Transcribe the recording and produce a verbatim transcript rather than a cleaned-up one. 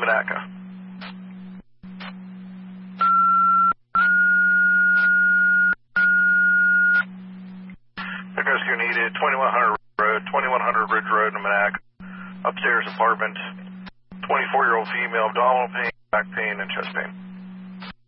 Monaca. Rescue needed, twenty-one hundred Road, twenty-one hundred Ridge Road in Monaca. Upstairs apartment, twenty-four-year-old female, abdominal pain, back pain, and chest pain.